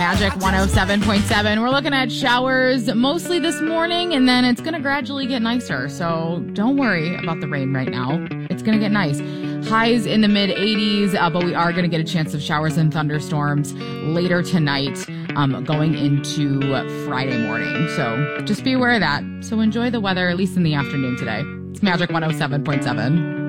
Magic 107.7. We're looking at showers mostly this morning, and then it's going to gradually get nicer. So don't worry about the rain right now. It's going to get nice. Highs in the mid 80s, but we are going to get a chance of showers and thunderstorms later tonight, going into Friday morning. So just be aware of that. So enjoy the weather, at least in the afternoon today. It's Magic 107.7.